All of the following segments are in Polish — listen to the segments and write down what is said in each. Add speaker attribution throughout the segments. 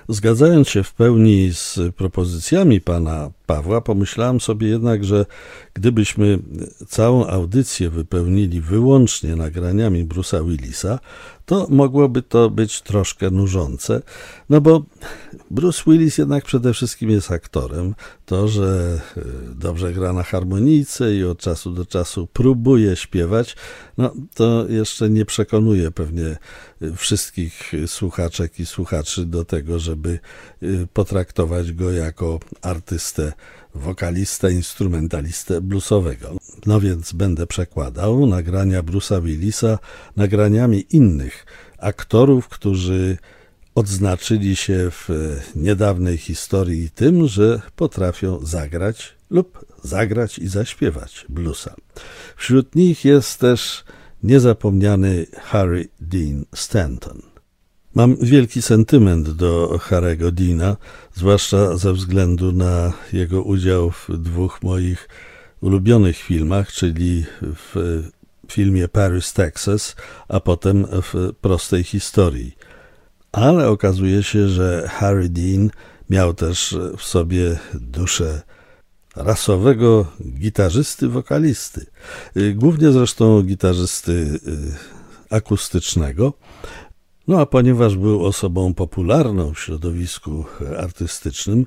Speaker 1: Zgadzając się w pełni z propozycjami pana Pawła, pomyślałem sobie jednak, że gdybyśmy całą audycję wypełnili wyłącznie nagraniami Bruce'a Willisa, to mogłoby to być troszkę nużące, no bo Bruce Willis jednak przede wszystkim jest aktorem. To, że dobrze gra na harmonijce i od czasu do czasu próbuje śpiewać, no to jeszcze nie przekonuje pewnie wszystkich słuchaczek i słuchaczy do tego, żeby potraktować go jako artystę, wokalistę, instrumentalistę bluesowego. No więc będę przekładał nagrania Bruce'a Willisa nagraniami innych aktorów, którzy odznaczyli się w niedawnej historii tym, że potrafią zagrać lub zagrać i zaśpiewać bluesa. Wśród nich jest też niezapomniany Harry Dean Stanton. Mam wielki sentyment do Harry'ego Deana, zwłaszcza ze względu na jego udział w dwóch moich ulubionych filmach, czyli w filmie Paris, Texas, a potem w Prostej historii. Ale okazuje się, że Harry Dean miał też w sobie duszę rasowego gitarzysty, wokalisty. Głównie zresztą gitarzysty akustycznego. No a ponieważ był osobą popularną w środowisku artystycznym,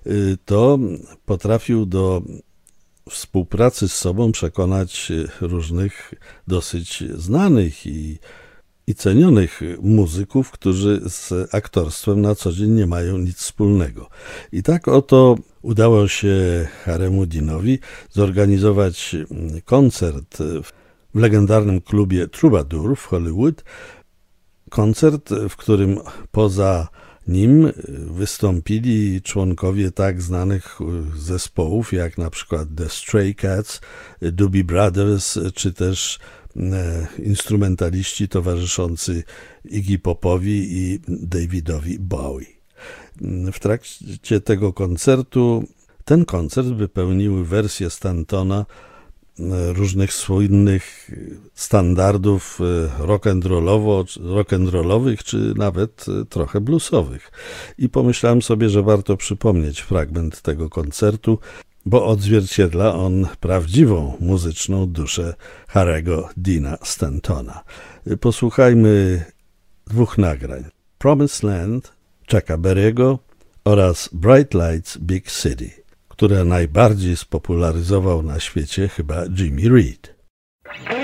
Speaker 1: to potrafił do współpracy z sobą przekonać różnych dosyć znanych i cenionych muzyków, którzy z aktorstwem na co dzień nie mają nic wspólnego. I tak oto udało się Harry'emu Deanowi zorganizować koncert w legendarnym klubie Troubadour w Hollywood. Koncert, w którym poza nim wystąpili członkowie tak znanych zespołów jak na przykład The Stray Cats, Doobie Brothers, czy też instrumentaliści towarzyszący Iggy Popowi i Davidowi Bowie. W trakcie tego koncertu, ten koncert wypełniły wersje Stantona różnych słynnych standardów rock'n'rollowych, czy nawet trochę bluesowych. I pomyślałem sobie, że warto przypomnieć fragment tego koncertu, bo odzwierciedla on prawdziwą muzyczną duszę Harry'ego Deana Stantona. Posłuchajmy dwóch nagrań. Promised Land Chucka Berry'ego oraz Bright Lights Big City, które najbardziej spopularyzował na świecie chyba Jimmy Reed.